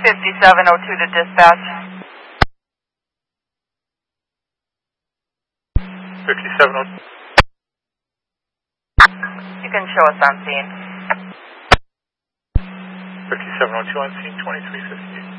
5702 to dispatch. 5702. You can show us on scene. 5702 on scene, 2358.